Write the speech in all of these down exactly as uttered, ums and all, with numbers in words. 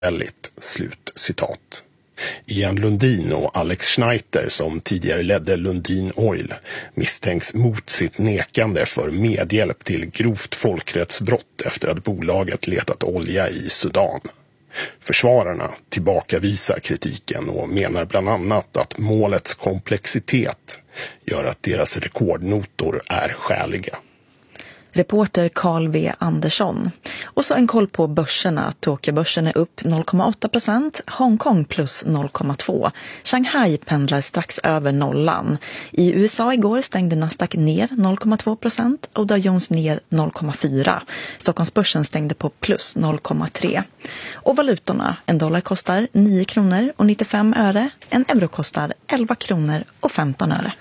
väldigt, slut citat. Ian Lundin och Alex Schneider, som tidigare ledde Lundin Oil, misstänks mot sitt nekande för medhjälp till grovt folkrättsbrott efter att bolaget letat olja i Sudan. Försvararna tillbakavisar kritiken och menar bland annat att målets komplexitet gör att deras rekordnotor är skäliga. Reporter Carl V. Andersson. Och så en koll på börserna. Tokyobörsen är upp noll komma åtta procent, Hongkong plus noll komma två. Shanghai pendlar strax över nollan. I U S A igår stängde Nasdaq ner noll komma två procent och Dow Jones ner noll komma fyra. Stockholmsbörsen stängde på plus noll komma tre. Och valutorna, en dollar kostar nio kronor och nittiofem öre, en euro kostar elva kronor och femton öre.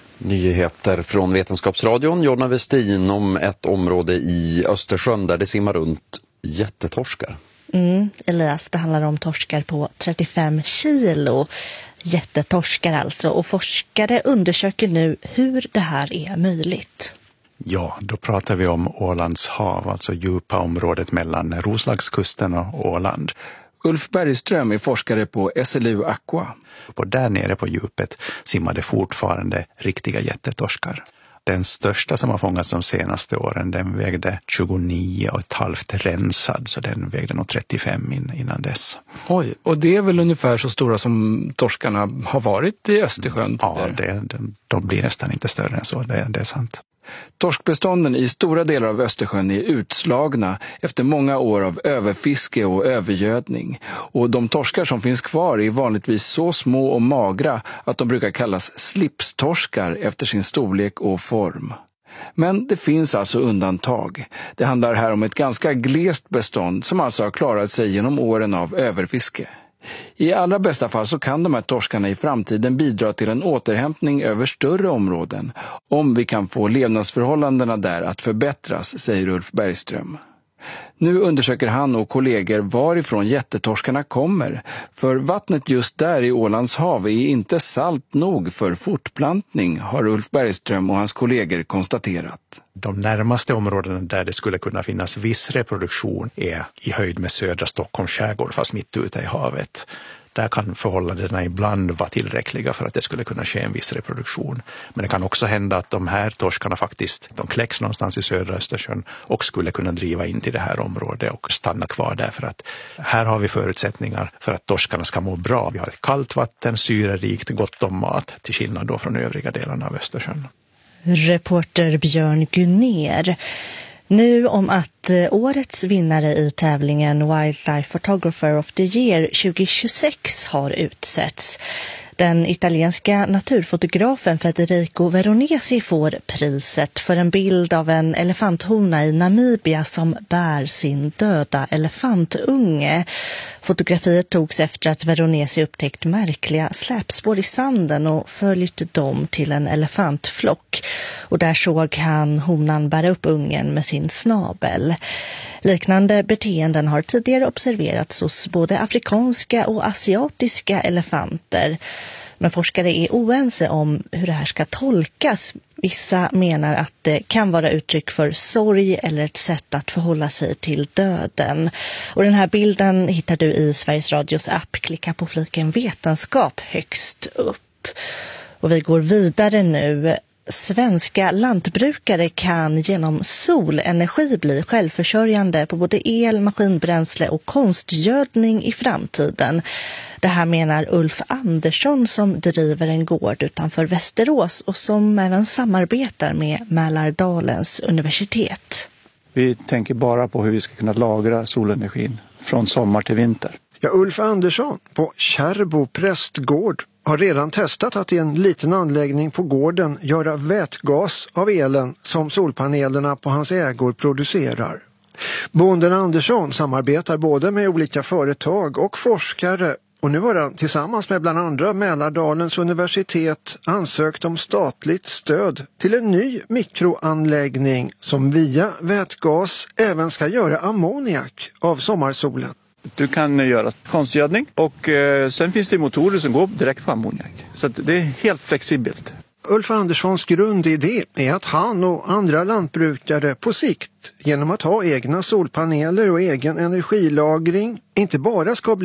Nyheter från Vetenskapsradion, Jonna Westin, om ett område i Östersjön där det simmar runt jättetorskar. Mm, Elias, det handlar om torskar på trettiofem kilo. Jättetorskar alltså. Och forskare undersöker nu hur det här är möjligt. Ja, då pratar vi om Ålands hav, alltså djupa området mellan Roslagskusten och Åland. Ulf Bergström är forskare på S L U Aqua. Och där nere på djupet simmade fortfarande riktiga jättetorskar. Den största som har fångats de senaste åren, den vägde tjugonio och ett halvt rensad, så den vägde nog trettiofem in, innan dess. Oj, och det är väl ungefär så stora som torskarna har varit i Östersjön? Ja, det, de, de blir nästan inte större än så, det, det är sant. Torskbestånden i stora delar av Östersjön är utslagna efter många år av överfiske och övergödning. Och de torskar som finns kvar är vanligtvis så små och magra att de brukar kallas slipstorskar efter sin storlek och form. Men det finns alltså undantag. Det handlar här om ett ganska glest bestånd som alltså har klarat sig genom åren av överfiske. I allra bästa fall så kan de här torskarna i framtiden bidra till en återhämtning över större områden om vi kan få levnadsförhållandena där att förbättras, säger Ulf Bergström. Nu undersöker han och kollegor varifrån jättetorskarna kommer, för vattnet just där i Ålands hav är inte salt nog för fortplantning, har Ulf Bergström och hans kollegor konstaterat. De närmaste områdena där det skulle kunna finnas viss reproduktion är i höjd med södra Stockholms skärgård, fast mitt ute i havet. Där kan förhållandena ibland vara tillräckliga för att det skulle kunna ske en viss reproduktion. Men det kan också hända att de här torskarna faktiskt, de kläcks någonstans i södra Östersjön och skulle kunna driva in till det här området och stanna kvar där, för att här har vi förutsättningar för att torskarna ska må bra. Vi har ett kallt vatten, syrerikt, gott om mat, till skillnad då från övriga delarna av Östersjön. Reporter Björn Gunner. Nu om att årets vinnare i tävlingen Wildlife Photographer of the Year tjugo tjugosex har utsetts. Den italienska naturfotografen Federico Veronesi får priset för en bild av en elefanthona i Namibia som bär sin döda elefantunge. Fotografiet togs efter att Veronesi upptäckt märkliga släpspår i sanden och följt dem till en elefantflock. Och där såg han honan bära upp ungen med sin snabel. Liknande beteenden har tidigare observerats hos både afrikanska och asiatiska elefanter. Men forskare är oense om hur det här ska tolkas. Vissa menar att det kan vara uttryck för sorg eller ett sätt att förhålla sig till döden. Och den här bilden hittar du i Sveriges Radios app. Klicka på fliken vetenskap högst upp. Och vi går vidare nu. Svenska lantbrukare kan genom solenergi bli självförsörjande på både el, maskinbränsle och konstgödning i framtiden. Det här menar Ulf Andersson som driver en gård utanför Västerås och som även samarbetar med Mälardalens universitet. Vi tänker bara på hur vi ska kunna lagra solenergin från sommar till vinter. Ja, Ulf Andersson på Kärrbo prästgård har redan testat att i en liten anläggning på gården göra vätgas av elen som solpanelerna på hans ägor producerar. Bonden Andersson samarbetar både med olika företag och forskare, och nu har han tillsammans med bland andra Mälardalens universitet ansökt om statligt stöd till en ny mikroanläggning som via vätgas även ska göra ammoniak av sommarsolen. Du kan göra konstgödning och eh, sen finns det motorer som går direkt på ammoniak. Så att det är helt flexibelt. Ulf Anderssons grundidé är att han och andra lantbrukare på sikt, genom att ha egna solpaneler och egen energilagring, inte bara ska bli